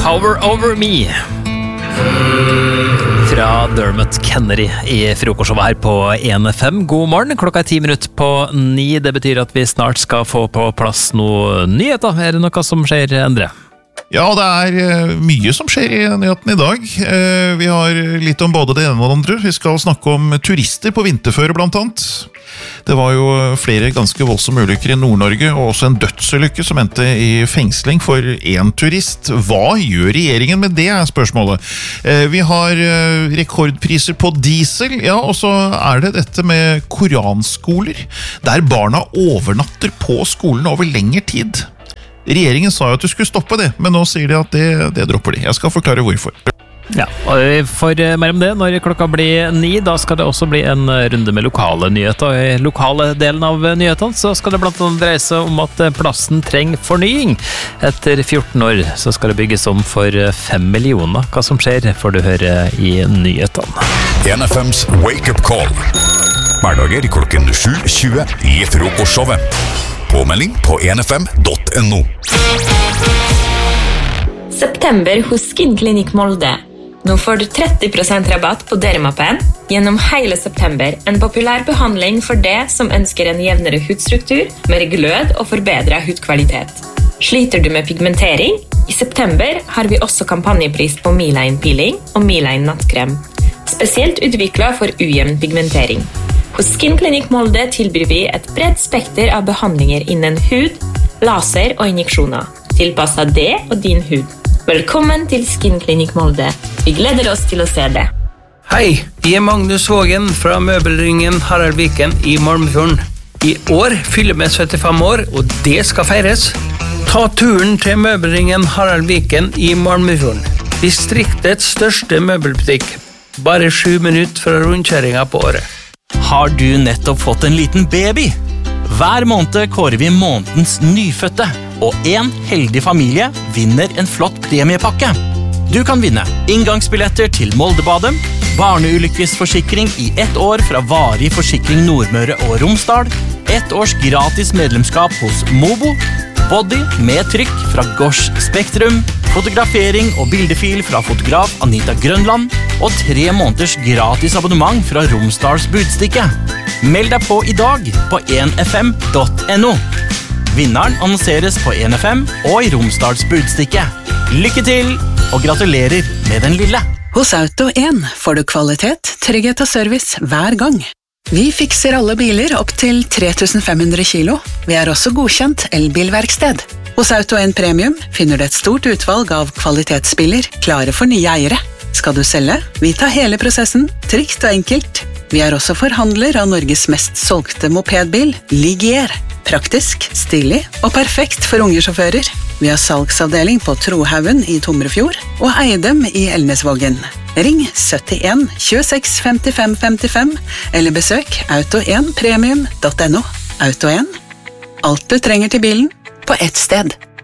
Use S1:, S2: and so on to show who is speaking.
S1: Power Over Me fra Dermot Kennedy i frokostshowet her på 1FM. God morgen, klokka 9:10. Det betyr at vi snart skal få på plass noe nyheter. Det noe som skjer, Endre?
S2: Ja, det mye som skjer i nyheten i dag. Vi har litt om både det ene og det andre. Vi skal snakke om turister på vinterføre blant annet. Det var jo flere ganske voldsomme ulykker i Nord-Norge, og også en dødsulykke som endte i fengsling for en turist. Hva gjør regjeringen med det, spørsmålet. Vi har rekordpriser på diesel, ja, og så det dette med koranskoler, der barna overnatter på skolen over lengre tid. Regjeringen sa jo at du skulle stoppe det, men nå sier de at det dropper de. Jeg skal forklare hvorfor.
S1: Ja, og vi får mer om det når klokka blir 9. Da skal det også bli en runde med lokale nyheter. I lokale delen av nyhetene så skal det blant annet dreie seg om at plassen trenger fornying. Etter 14 år så skal det bygges om for 5 millioner. Hva som skjer får du høre i nyhetene.
S3: 1FMs Wake Up Call. Hverdager klokken 7:20 i frokostshowet. Påmelding på 1fm.no.
S4: September hos Skinklinikk Molde. Nå får du 30% rabatt på Dermapen gjennom hele september. En populær behandling for det som ønsker en jevnere hudstruktur, mer glød og forbedret hudkvalitet. Sliter du med pigmentering? I september har vi også kampanjepris på Miline Peeling og Miline Nattkrem. Spesielt utviklet for ujevn pigmentering. Hos Skinklinikk Molde tilbyr vi et bredt spekter av behandlinger innen hud, laser og injeksjoner, tilpasset det og din hud. Velkommen til Skinklinikk Molde. Vi gleder oss til å se det.
S5: Hei, jeg Magnus Vågen fra Møbelringen Harald Viken i Malmefjorden. I år fyller vi 75 år, og det skal feires. Ta turen til Møbelringen Harald Viken i Malmefjorden. Distriktets største møbelbutikk. Bare 7 minutter fra rundkjøringen på året.
S6: Har du nettopp fått en liten baby? Hver måned kårer vi månedens nyfødte, og en heldig familie vinner en flott premiepakke. Du kan vinne inngangsbilletter til Moldebadet, barneulykkesforsikring i 1 år fra Varig Forsikring Nordmøre og Romsdal, 1 års gratis medlemskap hos Mobo, body med trykk fra Gosh Spektrum, fotografering og bildefil fra fotograf Anita Grønland, og 3 måneders gratis abonnement fra Romsdals Budstikke. Meld deg på i dag på 1fm.no. Vinneren annonseres på 1FM og i Romsdals Budstikke. Lykke til, og gratulerer med den lille!
S7: Hos Auto 1 får du kvalitet, trygghet og service hver gang. Vi fikser alle biler opp til 3500 kilo. Vi også godkjent elbilverksted. Hos Auto 1 Premium finner du et stort utvalg av kvalitetsbiler klare for nye eiere. Skal du selge? Vi tar hele prosessen, trygt og enkelt. Vi også forhandler av Norges mest solgte mopedbil, Ligier. Praktisk, stilig og perfekt for unge sjåfører. Vi har salgsavdeling på Trohaugen i Tomrefjord og Eidem i Elnesvågen. Ring 71 26 55 55 eller besøk auto1premium.no. Auto 1. Alt du trenger til bilen på ett sted.